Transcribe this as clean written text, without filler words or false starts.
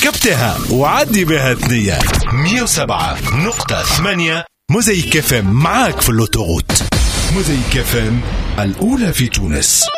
ركبتها وعدي بها ثنية. 107.8 موزايك FM معاك في اللوتوغوت. موزايك FM الأولى في تونس.